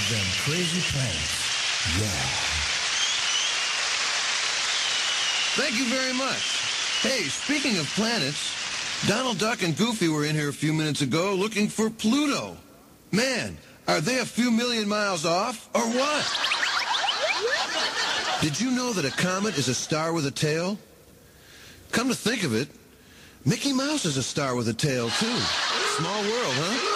them crazy planets. Yeah. Thank you very much. Hey, speaking of planets, Donald Duck and Goofy were in here a few minutes ago looking for Pluto. Man, are they a few million miles off, or what? Did you know that a comet is a star with a tail? Come to think of it, Mickey Mouse is a star with a tail, too. Small world, huh?